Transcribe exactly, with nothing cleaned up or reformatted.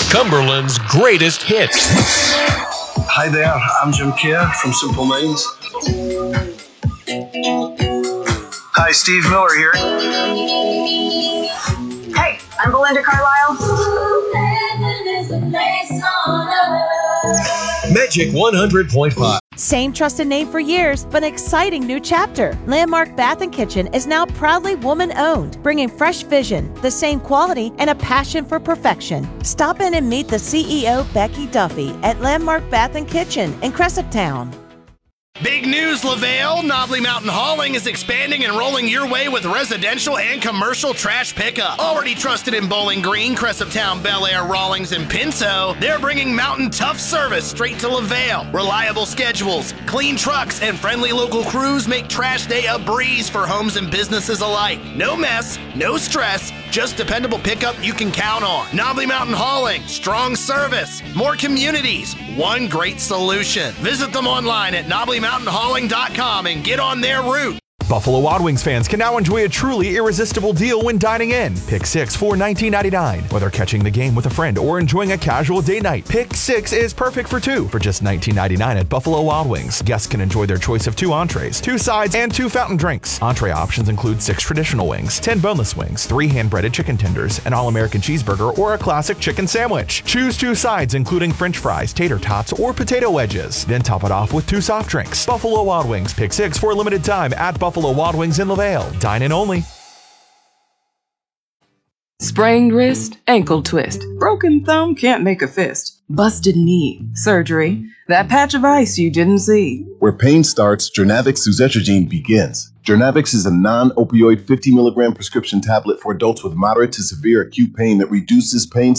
Cumberland's greatest hits. Hi there, I'm Jim Kerr from Simple Minds. Hi, Steve Miller here. Hey, I'm Belinda Carlisle. Magic one hundred point five. Same trusted name for years, but an exciting new chapter. Landmark Bath and Kitchen is now proudly woman-owned, bringing fresh vision, the same quality, and a passion for perfection. Stop in and meet the C E O, Becky Duffy, at Landmark Bath and Kitchen in Cresaptown. Big news, LaVale! Knobley Mountain Hauling is expanding and rolling your way with residential and commercial trash pickup. Already trusted in Bowling Green, Cresaptown, Bel Air, Rawlings, and Pinso, they're bringing mountain tough service straight to LaVale. Reliable schedules, clean trucks, and friendly local crews make trash day a breeze for homes and businesses alike. No mess, no stress, just dependable pickup you can count on. Knobley Mountain Hauling, strong service, more communities, one great solution. Visit them online at knobley mountain hauling dot com and get on their route. Buffalo Wild Wings fans can now enjoy a truly irresistible deal when dining in. Pick six for nineteen ninety-nine. Whether catching the game with a friend or enjoying a casual date night, Pick six is perfect for two for just nineteen ninety-nine at Buffalo Wild Wings. Guests can enjoy their choice of two entrees, two sides, and two fountain drinks. Entree options include six traditional wings, ten boneless wings, three hand-breaded chicken tenders, an all-American cheeseburger, or a classic chicken sandwich. Choose two sides including french fries, tater tots, or potato wedges. Then top it off with two soft drinks. Buffalo Wild Wings. Pick six for a limited time at Buffalo Wild Wings in LaVale. Dine in only. Sprained wrist, ankle twist. Broken thumb can't make a fist. Busted knee, surgery. That patch of ice you didn't see. Where pain starts, Jernavix suzetrigine begins. Jernavix is a non-opioid fifty milligram prescription tablet for adults with moderate to severe acute pain that reduces pain